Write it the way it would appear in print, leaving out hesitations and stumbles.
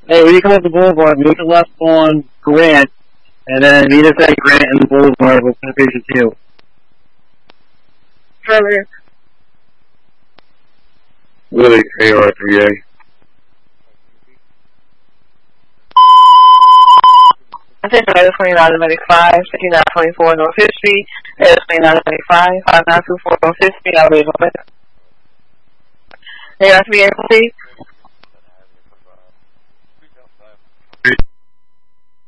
Hey, when you come up the boulevard, go to left on Grant, and then meet us at Grant and the boulevard. We'll put a patient to you. Further. Willie, AR3A. Attention, 2995, 5924 North 5th Street, 2995, 5924 North 5th Street, I'll be able to. AR3A, please.